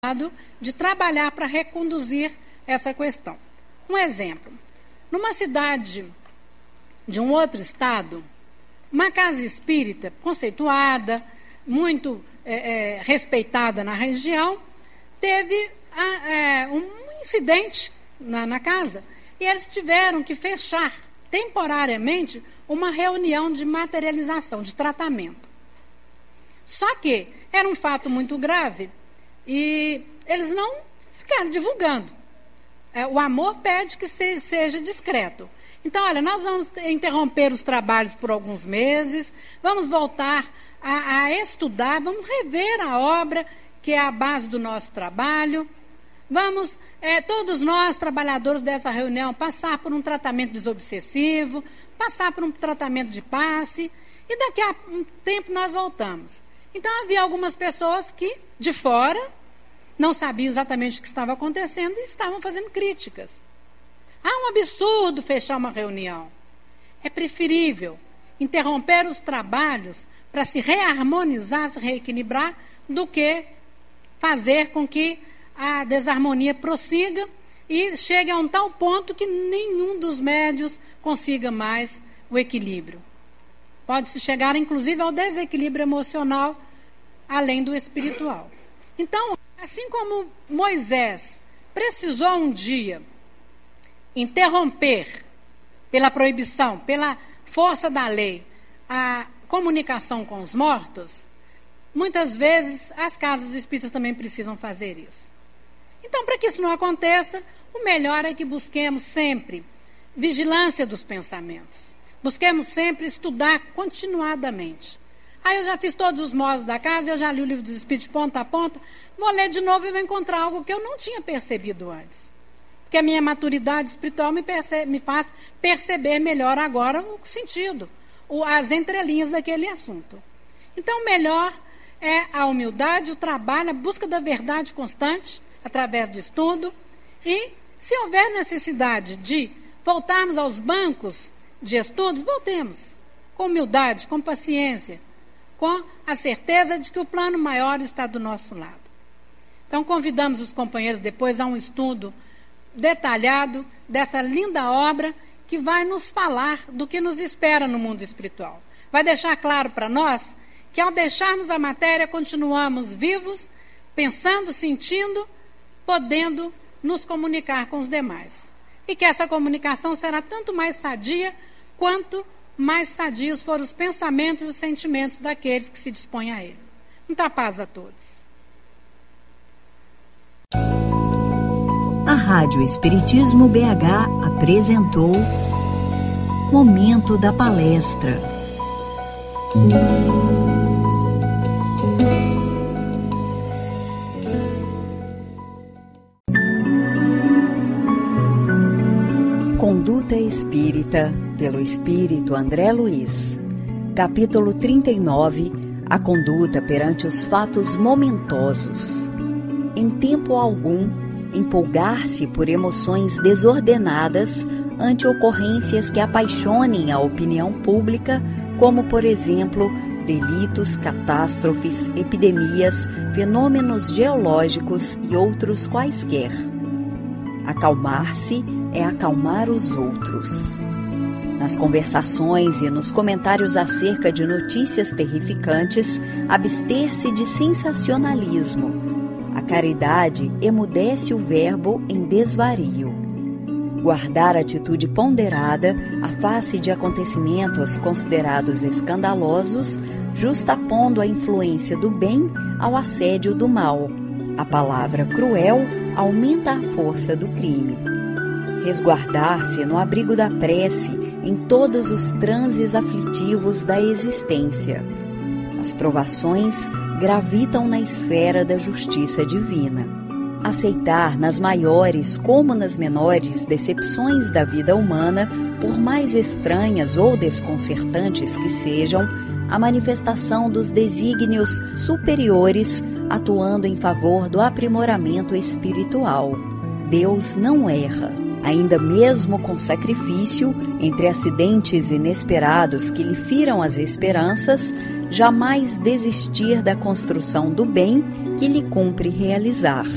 de trabalhar para reconduzir essa questão. Um exemplo, numa cidade de um outro estado, uma casa espírita conceituada, muito respeitada na região, teve um incidente na casa e eles tiveram que fechar temporariamente uma reunião de materialização, de tratamento. Só que era um fato muito grave e eles não ficaram divulgando. O amor pede que seja discreto. Então, olha, nós vamos interromper os trabalhos por alguns meses, vamos voltar a estudar, vamos rever a obra, que é a base do nosso trabalho. Vamos, todos nós, trabalhadores dessa reunião, passar por um tratamento desobsessivo, passar por um tratamento de passe, e daqui a um tempo nós voltamos. Então, havia algumas pessoas que, de fora, não sabiam exatamente o que estava acontecendo e estavam fazendo críticas. Um absurdo fechar uma reunião. É preferível interromper os trabalhos para se reharmonizar, se reequilibrar, do que fazer com que a desarmonia prossiga e chegue a um tal ponto que nenhum dos médios consiga mais o equilíbrio. Pode-se chegar, inclusive, ao desequilíbrio emocional, além do espiritual. Então, assim como Moisés precisou um dia interromper, pela proibição, pela força da lei, a comunicação com os mortos, muitas vezes as casas espíritas também precisam fazer isso. Então, para que isso não aconteça, o melhor é que busquemos sempre vigilância dos pensamentos. Busquemos sempre estudar continuadamente. Eu já fiz todos os módulos da casa, eu já li o livro dos espíritos de ponta a ponta, vou ler de novo e vou encontrar algo que eu não tinha percebido antes. Porque a minha maturidade espiritual me faz perceber melhor agora o sentido, as entrelinhas daquele assunto. Então, o melhor é a humildade, o trabalho, a busca da verdade constante, através do estudo. E, se houver necessidade de voltarmos aos bancos de estudos, voltemos. Com humildade, com paciência, com a certeza de que o plano maior está do nosso lado. Então, convidamos os companheiros depois a um estudo detalhado dessa linda obra que vai nos falar do que nos espera no mundo espiritual. Vai deixar claro para nós que, ao deixarmos a matéria, continuamos vivos, pensando, sentindo, podendo nos comunicar com os demais. E que essa comunicação será tanto mais sadia quanto mais sadios forem os pensamentos e os sentimentos daqueles que se dispõem a ele. Muita paz a todos. A Rádio Espiritismo BH apresentou Momento da Palestra. Conduta Espírita, pelo Espírito André Luiz. Capítulo 39. A conduta perante os fatos momentosos. Em tempo algum, empolgar-se por emoções desordenadas ante ocorrências que apaixonem a opinião pública, como, por exemplo, delitos, catástrofes, epidemias, fenômenos geológicos e outros quaisquer. Acalmar-se é acalmar os outros. Nas conversações e nos comentários acerca de notícias terrificantes, abster-se de sensacionalismo. A caridade emudece o verbo em desvario. Guardar atitude ponderada à face de acontecimentos considerados escandalosos, justapondo a influência do bem ao assédio do mal. A palavra cruel aumenta a força do crime. Resguardar-se no abrigo da prece em todos os transes aflitivos da existência. As provações gravitam na esfera da justiça divina. Aceitar nas maiores como nas menores decepções da vida humana, por mais estranhas ou desconcertantes que sejam, a manifestação dos desígnios superiores atuando em favor do aprimoramento espiritual. Deus não erra. Ainda mesmo com sacrifício, entre acidentes inesperados que lhe firam as esperanças, jamais desistir da construção do bem que lhe cumpre realizar.